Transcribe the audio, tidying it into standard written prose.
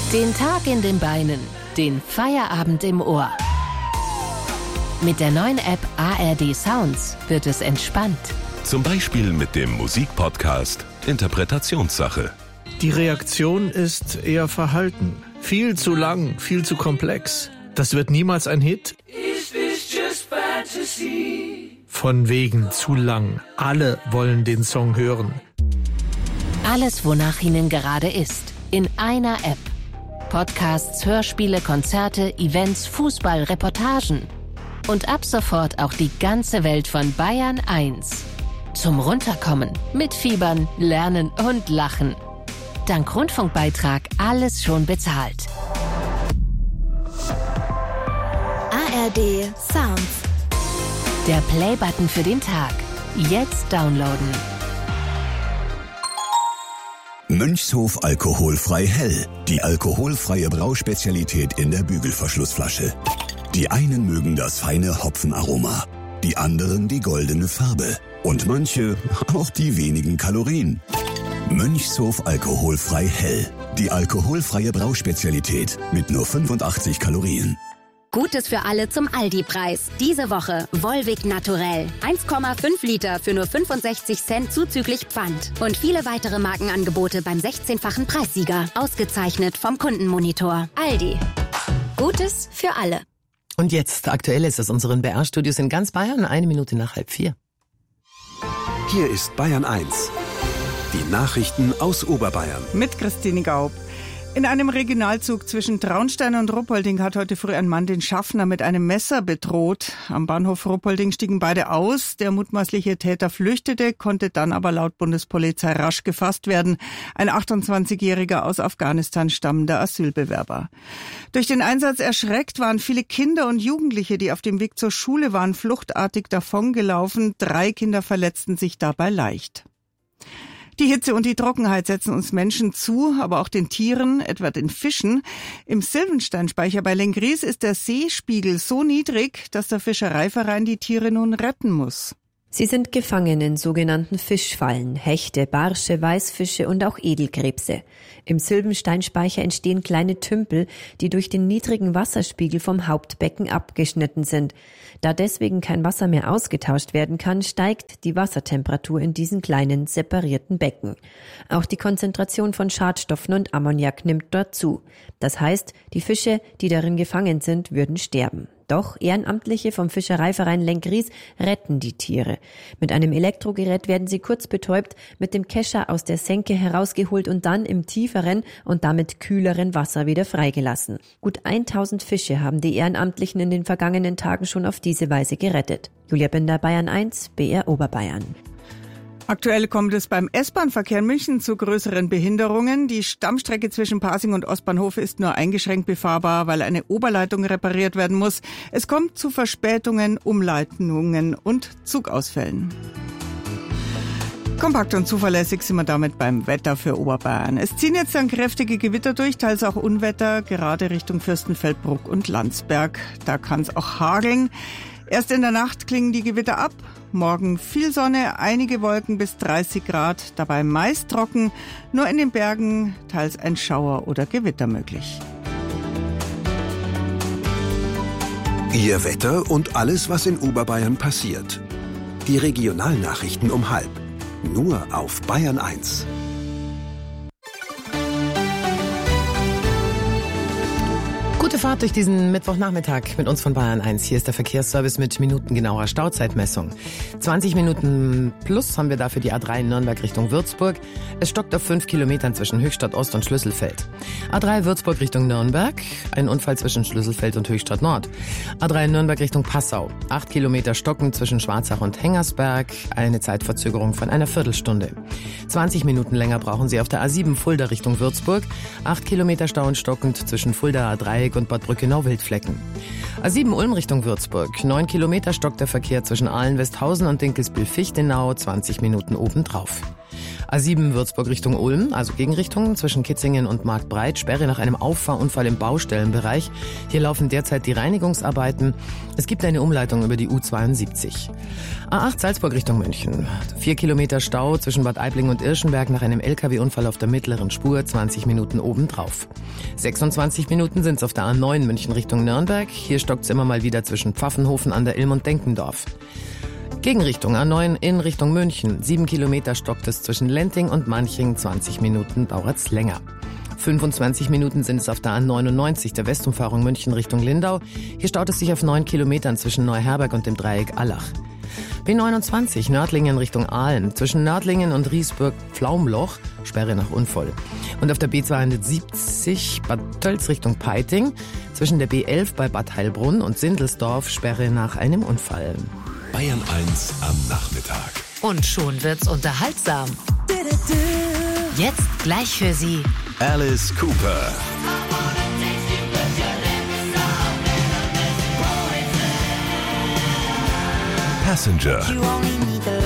Den Tag in den Beinen, den Feierabend im Ohr. Mit der neuen App ARD Sounds wird es entspannt. Zum Beispiel mit dem Musikpodcast Interpretationssache. Die Reaktion ist eher verhalten. Viel zu lang, viel zu komplex. Das wird niemals ein Hit. Is this just fantasy? Von wegen zu lang. Alle wollen den Song hören. Alles, wonach Ihnen gerade ist, in einer App. Podcasts, Hörspiele, Konzerte, Events, Fußball, Reportagen. Und ab sofort auch die ganze Welt von Bayern 1. Zum Runterkommen, mitfiebern, lernen und lachen. Dank Rundfunkbeitrag alles schon bezahlt. ARD Sounds. Der Play-Button für den Tag. Jetzt downloaden. Mönchshof alkoholfrei hell. Die alkoholfreie Brauspezialität in der Bügelverschlussflasche. Die einen mögen das feine Hopfenaroma, die anderen die goldene Farbe und manche auch die wenigen Kalorien. Mönchshof alkoholfrei hell. Die alkoholfreie Brauspezialität mit nur 85 Kalorien. Gutes für alle zum Aldi-Preis. Diese Woche Volvic Naturell. 1,5 Liter für nur 65 Cent zuzüglich Pfand. Und viele weitere Markenangebote beim 16-fachen Preissieger. Ausgezeichnet vom Kundenmonitor. Aldi. Gutes für alle. Und jetzt, aktuell ist es unseren BR-Studios in ganz Bayern, 3:01 Hier ist Bayern 1. Die Nachrichten aus Oberbayern. Mit Christine Gaub. In einem Regionalzug zwischen Traunstein und Ruppolding hat heute früh ein Mann den Schaffner mit einem Messer bedroht. Am Bahnhof Ruppolding stiegen beide aus. Der mutmaßliche Täter flüchtete, konnte dann aber laut Bundespolizei rasch gefasst werden. Ein 28-jähriger aus Afghanistan stammender Asylbewerber. Durch den Einsatz erschreckt waren viele Kinder und Jugendliche, die auf dem Weg zur Schule waren, fluchtartig davongelaufen. 3 Kinder verletzten sich dabei leicht. Die Hitze und die Trockenheit setzen uns Menschen zu, aber auch den Tieren, etwa den Fischen. Im Sylvensteinspeicher bei Lenggries ist der Seespiegel so niedrig, dass der Fischereiverein die Tiere nun retten muss. Sie sind gefangen in sogenannten Fischfallen, Hechte, Barsche, Weißfische und auch Edelkrebse. Im Sylvensteinspeicher entstehen kleine Tümpel, die durch den niedrigen Wasserspiegel vom Hauptbecken abgeschnitten sind. Da deswegen kein Wasser mehr ausgetauscht werden kann, steigt die Wassertemperatur in diesen kleinen, separierten Becken. Auch die Konzentration von Schadstoffen und Ammoniak nimmt dort zu. Das heißt, die Fische, die darin gefangen sind, würden sterben. Doch Ehrenamtliche vom Fischereiverein Lenggries retten die Tiere. Mit einem Elektrogerät werden sie kurz betäubt, mit dem Kescher aus der Senke herausgeholt und dann im tieferen und damit kühleren Wasser wieder freigelassen. Gut 1000 Fische haben die Ehrenamtlichen in den vergangenen Tagen schon auf diese Weise gerettet. Julia Binder, Bayern 1, BR Oberbayern. Aktuell kommt es beim S-Bahn-Verkehr in München zu größeren Behinderungen. Die Stammstrecke zwischen Pasing und Ostbahnhof ist nur eingeschränkt befahrbar, weil eine Oberleitung repariert werden muss. Es kommt zu Verspätungen, Umleitungen und Zugausfällen. Kompakt und zuverlässig sind wir damit beim Wetter für Oberbayern. Es ziehen jetzt dann kräftige Gewitter durch, teils auch Unwetter, gerade Richtung Fürstenfeldbruck und Landsberg. Da kann es auch hageln. Erst in der Nacht klingen die Gewitter ab. Morgen viel Sonne, einige Wolken bis 30 Grad, dabei meist trocken. Nur in den Bergen teils ein Schauer oder Gewitter möglich. Ihr Wetter und alles, was in Oberbayern passiert. Die Regionalnachrichten um 12:30. Nur auf Bayern 1. Gute Fahrt durch diesen Mittwochnachmittag mit uns von Bayern 1. Hier ist der Verkehrsservice mit minutengenauer Stauzeitmessung. 20 Minuten plus haben wir dafür die A3 in Nürnberg Richtung Würzburg. Es stockt auf 5 Kilometern zwischen Höchstadt Ost und Schlüsselfeld. A3 Würzburg Richtung Nürnberg, ein Unfall zwischen Schlüsselfeld und Höchstadt Nord. A3 Nürnberg Richtung Passau, 8 Kilometer stocken zwischen Schwarzach und Hengersberg, eine Zeitverzögerung von einer Viertelstunde. 20 Minuten länger brauchen Sie auf der A7 Fulda Richtung Würzburg, 8 Kilometer Stau und stockend zwischen Fuldaer Dreieck und Bad Brückenau-Wildflecken. A7 Ulm Richtung Würzburg, 9 Kilometer stockt der Verkehr zwischen Ahlen-Westhausen und Dinkelsbühl-Fichtenau, 20 Minuten obendrauf. A7 Würzburg Richtung Ulm, also Gegenrichtung zwischen Kitzingen und Marktbreit. Sperre nach einem Auffahrunfall im Baustellenbereich. Hier laufen derzeit die Reinigungsarbeiten. Es gibt eine Umleitung über die U72. A8 Salzburg Richtung München. 4 Kilometer Stau zwischen Bad Aibling und Irschenberg nach einem LKW-Unfall auf der mittleren Spur. 20 Minuten obendrauf. 26 Minuten sind's auf der A9 München Richtung Nürnberg. Hier stockt's immer mal wieder zwischen Pfaffenhofen an der Ilm und Denkendorf. Gegenrichtung A9 in Richtung München. 7 Kilometer stockt es zwischen Lenting und Manching. 20 Minuten dauert's länger. 25 Minuten sind es auf der A99 der Westumfahrung München Richtung Lindau. Hier staut es sich auf 9 Kilometern zwischen Neuherberg und dem Dreieck Allach. B29 Nördlingen Richtung Aalen. Zwischen Nördlingen und Riesburg-Pflaumloch. Sperre nach Unfall. Und auf der B270 Bad Tölz Richtung Peiting. Zwischen der B11 bei Bad Heilbrunn und Sindelsdorf. Sperre nach einem Unfall. Bayern 1 am Nachmittag. Und schon wird's unterhaltsam. Jetzt gleich für Sie Alice Cooper. Passenger.